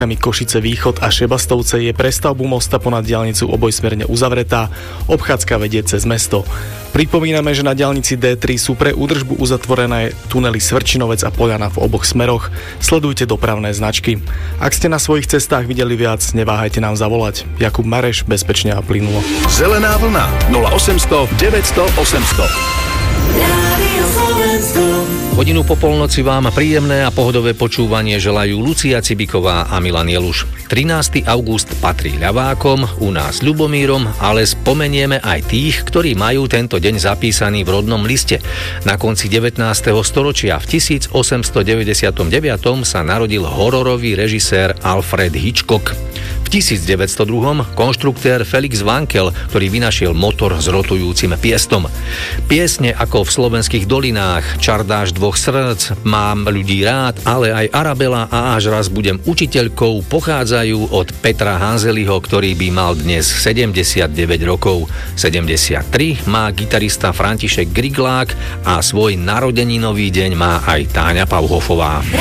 Košice Východ a Šebastovce je pre stavbu mosta ponad diaľnicu obojsmerne uzavretá. Obchádzka vedie cez mesto. Pripomíname, že na diaľnici D3 sú pre údržbu uzatvorené tunely Svrčinovec a Poľana v oboch smeroch. Sledujte dopravné značky. Ak ste na svojich cestách videli viac, neváhajte nám zavolať. Jakub Mareš, bezpečne a plynulo. Zelená vlna 0800 900 800. Hodinu po polnoci vám príjemné a pohodové počúvanie želajú Lucia Cibiková a Milan Jeluš. 13. august patrí ľavákom, u nás Ľubomírom, ale spomenieme aj tých, ktorí majú tento deň zapísaný v rodnom liste. Na konci 19. storočia v 1899 sa narodil hororový režisér Alfred Hitchcock. V 1902 konštruktér Felix Wankel, ktorý vynašiel motor s rotujúcim piestom. Piesne ako v Slovenských dolinách, Čardáš dvoch srdc, Mám ľudí rád, ale aj Arabela a Až raz budem učiteľkou pochádzajú od Petra Hanzeliho, ktorý by mal dnes 79 rokov. 73 má gitarista František Griglák a svoj narodeninový deň má aj Táňa Pauhofová.